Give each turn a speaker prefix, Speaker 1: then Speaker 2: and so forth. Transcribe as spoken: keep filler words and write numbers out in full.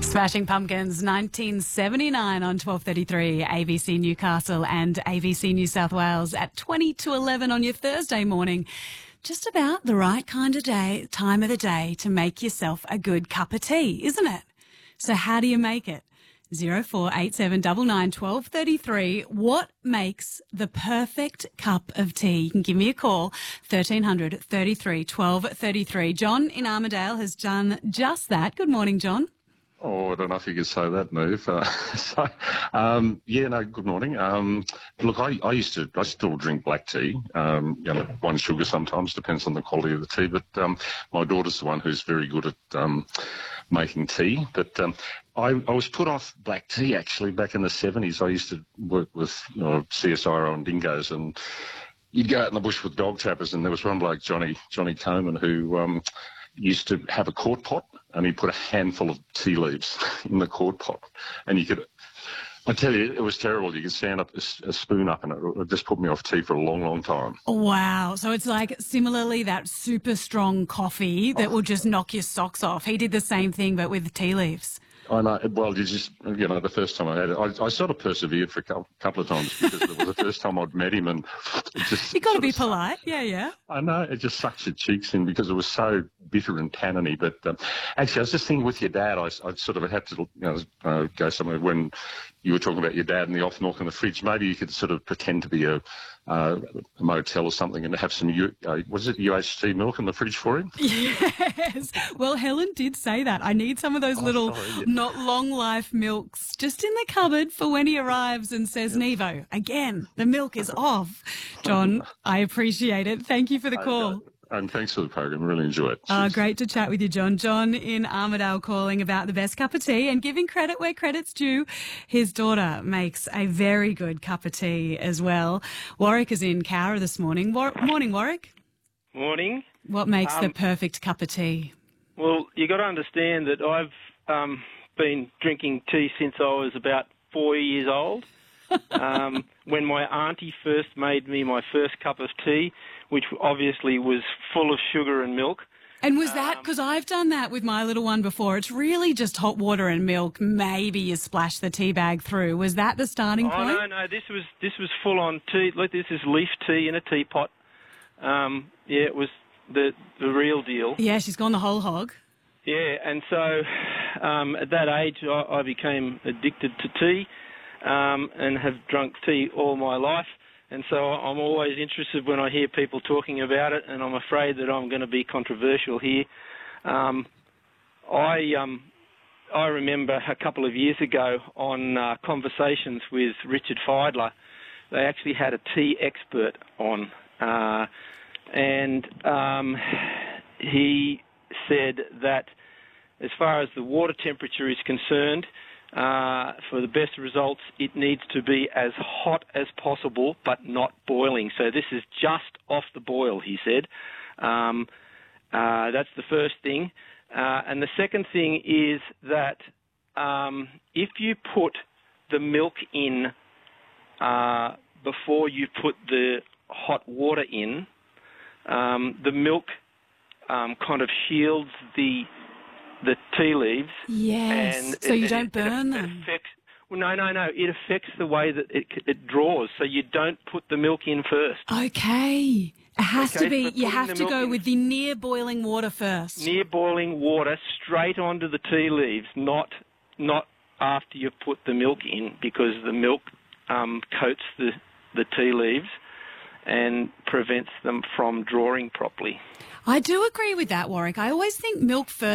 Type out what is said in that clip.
Speaker 1: Smashing Pumpkins, nineteen seventy-nine on twelve thirty-three, A B C Newcastle and A B C New South Wales at twenty to eleven on your Thursday morning. Just about the right kind of day, time of the day to make yourself a good cup of tea, isn't it? So how do you make it? zero four eight seven nine nine one two three three. What makes the perfect cup of tea? You can give me a call, thirteen hundred thirty-three twelve thirty-three. John in Armidale has done just that. Good morning, John.
Speaker 2: Oh, I don't know if you could say that, Move. Uh, so, um, yeah, no, good morning. Um, look, I, I used to, I still drink black tea, um, you know, one sugar sometimes, depends on the quality of the tea, but um, my daughter's the one who's very good at um, making tea. But um, I, I was put off black tea, actually, back in the seventies. I used to work with you know, C S I R on dingoes, and you'd go out in the bush with dog trappers, and there was one bloke, Johnny, Johnny Coleman, who... Um, used to have a quart pot, and he put a handful of tea leaves in the quart pot, and you could, I tell you, it was terrible. You could stand up a, a spoon up, and it, it just put me off tea for a long, long time.
Speaker 1: Wow. So it's like similarly that super strong coffee that oh. will just knock your socks off. He did the same thing, but with tea leaves.
Speaker 2: I know. Well, you just, you know, the first time I had it, I, I sort of persevered for a couple, couple of times because it was the first time I'd met him, and it just.
Speaker 1: You got to be polite, yeah, yeah.
Speaker 2: I know. It just sucks your cheeks in because it was so bitter and tanniny. But um, actually, I was just thinking with your dad, I, I sort of had to, you know, uh, go somewhere when you were talking about your dad and the off milk in the fridge. Maybe you could sort of pretend to be a, uh, a motel or something and have some, U, uh, what is it, U H T milk in the fridge for him?
Speaker 1: Yes. Well, Helen did say that. I need some of those oh, little, sorry, yeah. not long life milks just in the cupboard for when he arrives and says, yep. Nevo, again, the milk is off. John, I appreciate it. Thank you for the call.
Speaker 2: And thanks for the program. Really enjoy it.
Speaker 1: Uh, great to chat with you, John. John in Armidale calling about the best cup of tea and giving credit where credit's due. His daughter makes a very good cup of tea as well. Warwick is in Cowra this morning. War- morning, Warwick.
Speaker 3: Morning.
Speaker 1: What makes um, the perfect cup of tea?
Speaker 3: Well, you got to understand that I've um, been drinking tea since I was about four years old. um, when my auntie first made me my first cup of tea, which obviously was full of sugar and milk.
Speaker 1: And was that, because um, I've done that with my little one before, it's really just hot water and milk, maybe you splash the tea bag through. Was that the starting
Speaker 3: oh,
Speaker 1: point?
Speaker 3: Oh, no, no, this was this was full-on tea. Look, this is leaf tea in a teapot. Um, yeah, it was the, the real deal.
Speaker 1: Yeah, she's gone the whole hog.
Speaker 3: Yeah, and so um, at that age I, I became addicted to tea. Um, and have drunk tea all my life, and so I'm always interested when I hear people talking about it, and I'm afraid that I'm going to be controversial here. Um, I um, I remember a couple of years ago on uh, Conversations with Richard Feidler, they actually had a tea expert on, uh, and um, he said that as far as the water temperature is concerned, Uh, for the best results, it needs to be as hot as possible, but not boiling. So this is just off the boil, he said. Um, uh, that's the first thing. Uh, and the second thing is that um, if you put the milk in uh, before you put the hot water in, um, the milk um, kind of shields the the tea leaves.
Speaker 1: Yes,
Speaker 3: and
Speaker 1: so
Speaker 3: it,
Speaker 1: you
Speaker 3: it,
Speaker 1: don't
Speaker 3: it,
Speaker 1: burn
Speaker 3: it
Speaker 1: them.
Speaker 3: Affects, well, no, no, no. It affects the way that it, it draws, so you don't put the milk in first.
Speaker 1: Okay. It has
Speaker 3: okay,
Speaker 1: to be,
Speaker 3: so
Speaker 1: you have to go
Speaker 3: in,
Speaker 1: with the near boiling water first.
Speaker 3: Near boiling water straight onto the tea leaves, not not after you've put the milk in, because the milk um, coats the, the tea leaves and prevents them from drawing properly.
Speaker 1: I do agree with that, Warwick. I always think milk first.